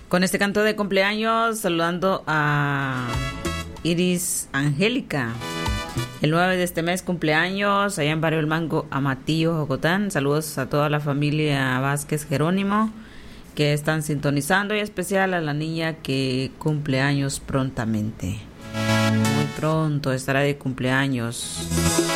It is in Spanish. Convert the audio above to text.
Con este canto de cumpleaños, saludando a Iris Angélica. El 9 de este mes cumpleaños, allá en Barrio El Mango, Amatillo, Jocotán. Saludos a toda la familia Vázquez Jerónimo que están sintonizando, y especial a la niña que cumple años prontamente. Muy pronto estará de cumpleaños.